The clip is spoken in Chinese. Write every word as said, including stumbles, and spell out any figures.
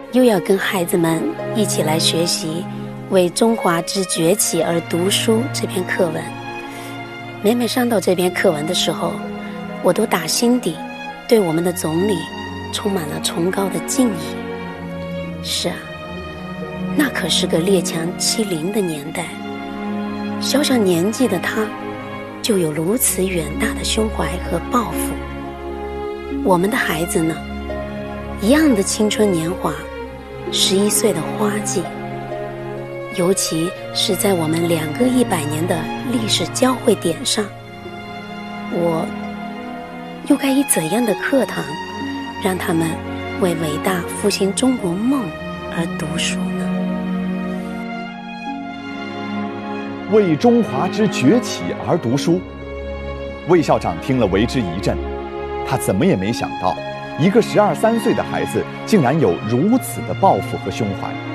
又要跟孩子们一起来学习为中华之崛起而读书这篇课文。每每上到这篇课文的时候，我都打心底对我们的总理充满了崇高的敬意。是啊，那可是个列强欺凌的年代，小小年纪的他就有如此远大的胸怀和抱负。我们的孩子呢，一样的青春年华，十一岁的花季，尤其是在我们两个一百年的历史交汇点上，我又该以怎样的课堂让他们为伟大复兴中国梦而读书呢？ 为中华之崛起而读书，魏校长听了为之一振。他怎么也没想到，一个十二三岁的孩子竟然有如此的抱负和胸怀。